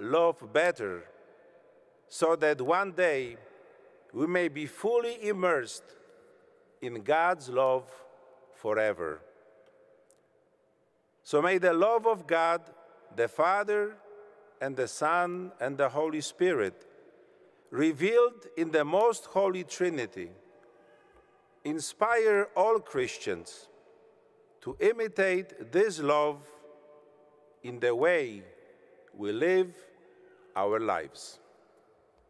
love better, so that one day we may be fully immersed in God's love forever. So may the love of God, the Father, and the Son, and the Holy Spirit, revealed in the most holy Trinity, inspire all Christians to imitate this love in the way we live our lives.